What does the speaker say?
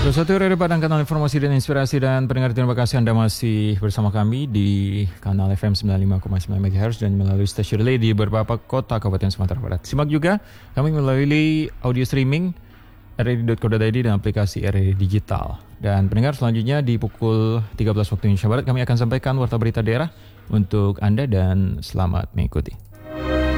Satu Radio Padang, kanal informasi dan inspirasi, dan pendengar, terima kasih Anda masih bersama kami di kanal FM 95,9 MHz dan melalui stasiun relay di beberapa kota Kabupaten Sumatera Barat. Simak juga kami melalui audio streaming rri.co.id dan aplikasi RRI Digital. Dan pendengar, selanjutnya di pukul 13 waktu Indonesia Barat kami akan sampaikan warta berita daerah untuk Anda dan selamat mengikuti.